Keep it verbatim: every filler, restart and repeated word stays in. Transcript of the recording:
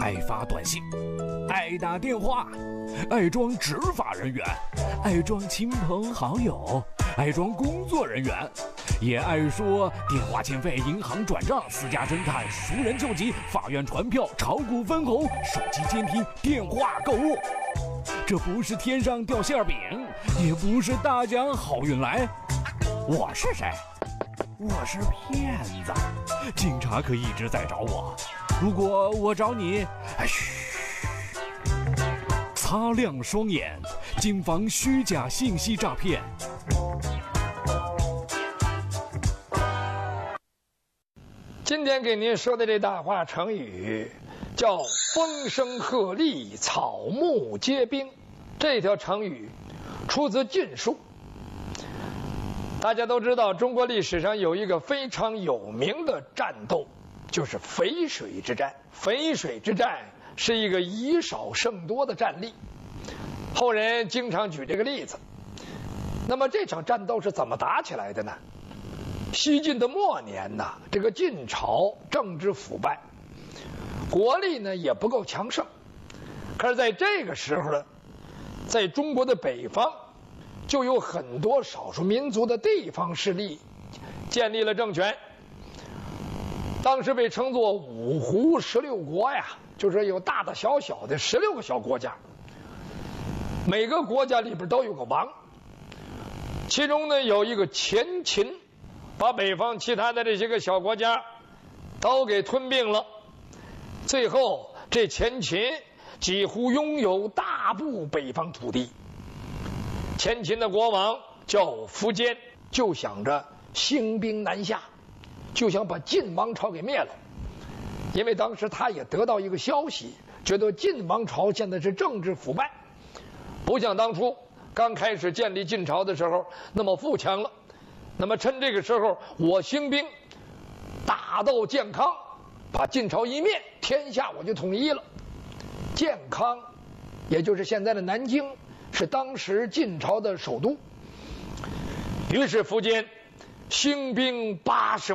爱发短信，爱打电话，爱装执法人员，爱装亲朋好友，爱装工作人员，也爱说电话欠费、银行转账、私家侦探、熟人救急、法院传票、炒股分红、手机监听、电话购物。这不是天上掉馅饼，也不是大奖好运来。我是谁？我是骗子。警察可一直在找我，如果我找你，嘘，擦亮双眼，谨防虚假信息诈骗。 今天给您说的这大话成语叫风声鹤唳，草木皆兵。这条成语出自《晋书》。大家都知道，中国历史上有一个非常有名的战斗，就是淝水之战。淝水之战是一个以少胜多的战例，后人经常举这个例子。那么这场战斗是怎么打起来的呢？西晋的末年呢，这个晋朝政治腐败，国力呢也不够强盛。可是在这个时候呢，在中国的北方，就有很多少数民族的地方势力建立了政权。当时被称作五胡十六国呀，就是有大大小小的十六个小国家，每个国家里边都有个王。其中呢有一个前秦，把北方其他的这些个小国家都给吞并了。最后这前秦几乎拥有大部北方土地。前秦的国王叫苻坚，就想着兴兵南下，就想把晋王朝给灭了。因为当时他也得到一个消息，觉得晋王朝现在是政治腐败，不像当初刚开始建立晋朝的时候那么富强了。那么趁这个时候我兴兵，打到建康，把晋朝一灭，天下我就统一了。建康也就是现在的南京，是当时晋朝的首都。于是苻坚兴兵八十